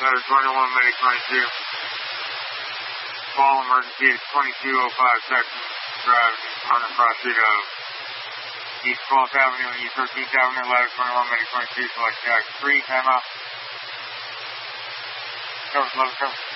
ladder 21, medic 22. Call emergency is 2205 Section Drive, on the cross street of East 12th Avenue and East 13th Avenue, ladder 21, medic 22, select tax 3, timeout. Cover, 11, cover.